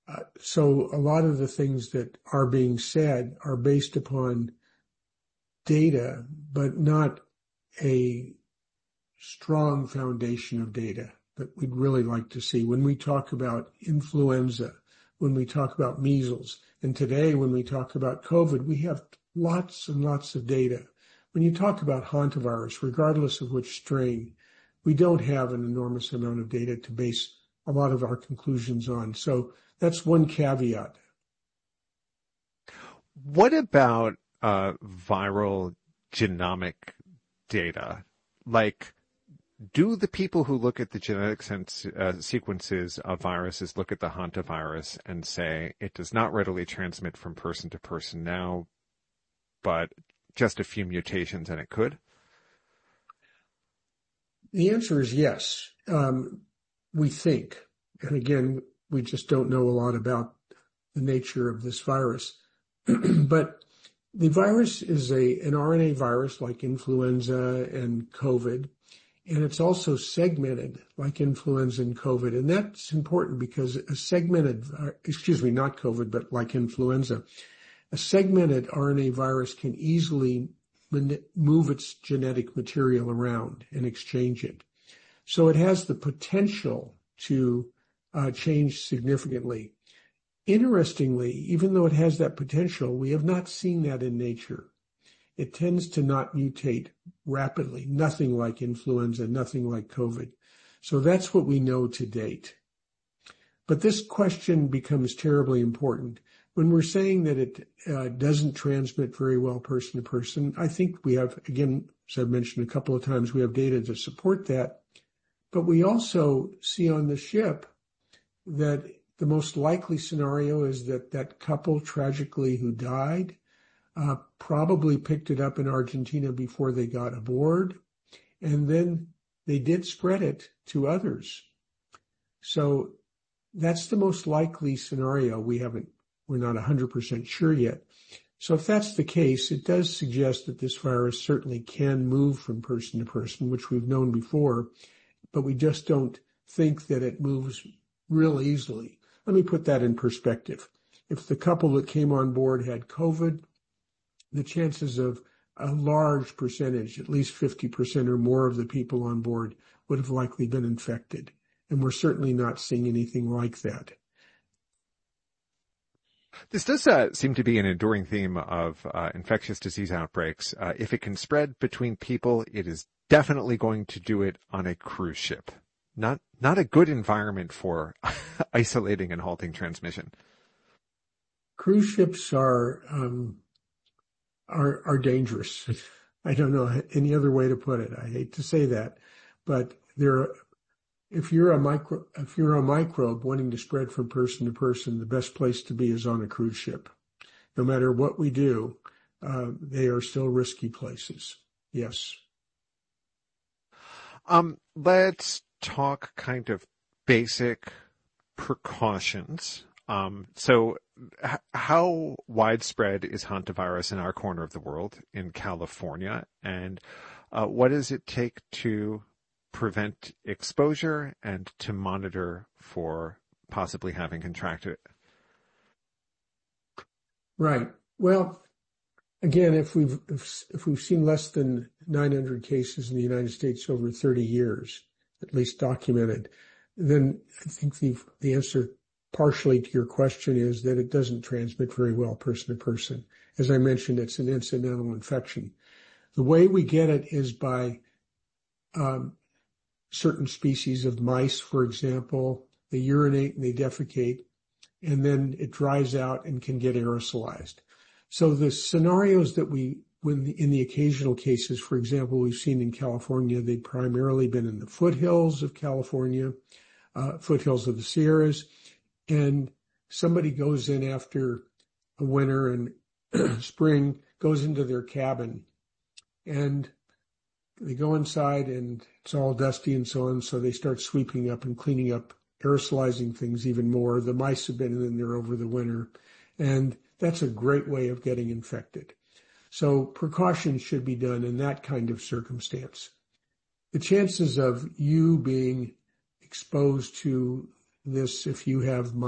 So a lot of the things that are being said are based upon data, but not a strong foundation of data that we'd really like to see. When we talk about influenza, when we talk about measles, and today when we talk about COVID, we have lots and lots of data. When you talk about hantavirus, regardless of which strain, we don't have an enormous amount of data to base a lot of our conclusions on. So that's one caveat. What about viral genomic data? Like, do the people who look at the genetic sequences of viruses look at the hantavirus and say it does not readily transmit from person to person now, but just a few mutations and it could? The answer is yes. We think, and again, we just don't know a lot about the nature of this virus, but the virus is an RNA virus like influenza and COVID, and it's also segmented like influenza and COVID. And that's important because a segmented, not COVID, but like influenza, a segmented RNA virus can easily move its genetic material around and exchange it. So it has the potential to change significantly. Interestingly, even though it has that potential, we have not seen that in nature. It tends to not mutate rapidly, nothing like influenza, nothing like COVID. So that's what we know to date. But this question becomes terribly important. When we're saying that it doesn't transmit very well person to person, I think we have, again, as I've mentioned a couple of times, we have data to support that. But we also see on the ship that the most likely scenario is that that couple tragically who died probably picked it up in Argentina before they got aboard, and then they did spread it to others. So that's the most likely scenario. We're not 100% sure yet. So if that's the case, it does suggest that this virus certainly can move from person to person, which we've known before, but we just don't think that it moves real easily. Let me put that in perspective. If the couple that came on board had COVID, the chances of a large percentage, at least 50% or more of the people on board, would have likely been infected. And we're certainly not seeing anything like that. This does seem to be an enduring theme of infectious disease outbreaks. If it can spread between people, it is definitely going to do it on a cruise ship. Not a good environment for isolating and halting transmission. Cruise ships are dangerous. I don't know any other way to put it. I hate to say that, but if you're a microbe wanting to spread from person to person, the best place to be is on a cruise ship. No matter what we do, they are still risky places. Yes. Let's talk kind of basic precautions. So how widespread is hantavirus in our corner of the world in California? And what does it take to prevent exposure and to monitor for possibly having contracted it? Right. Well, again, if we've seen less than 900 cases in the United States over 30 years, at least documented, then I think the answer partially to your question is that it doesn't transmit very well person to person. As I mentioned, it's an incidental infection. The way we get it is by certain species of mice, for example. They urinate and they defecate, and then it dries out and can get aerosolized. So the scenarios that in the occasional cases, for example, we've seen in California, they've primarily been in the foothills of California, foothills of the Sierras, and somebody goes in after a winter and spring, goes into their cabin, and they go inside and it's all dusty and so on, so they start sweeping up and cleaning up, aerosolizing things even more. The mice have been in there over the winter, and that's a great way of getting infected. So precautions should be done in that kind of circumstance. The chances of you being exposed to this, if you have